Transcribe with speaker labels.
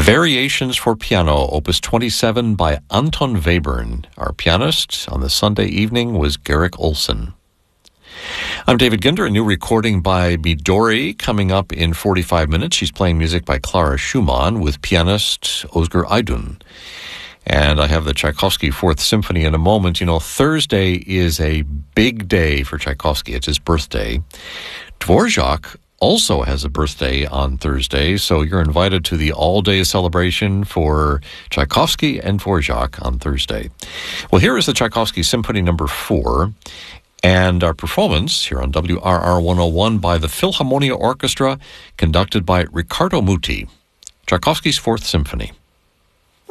Speaker 1: Variations for Piano, Opus 27 by Anton Webern. Our pianist on the Sunday evening was Garrick Olson. I'm David Ginder, a new recording by Midori coming up in 45 minutes. She's playing music by Clara Schumann with pianist Özgür Aydın. And I have the Tchaikovsky Fourth Symphony in a moment. You know, Thursday is a big day for Tchaikovsky. It's his birthday. Dvorak also has a birthday on Thursday, so you're invited to the all-day celebration for Tchaikovsky and Dvorak on Thursday. Well, here is the Tchaikovsky Symphony No. 4, and our performance here on WRR 101 by the Philharmonia Orchestra, conducted by Riccardo Muti. Tchaikovsky's Fourth Symphony.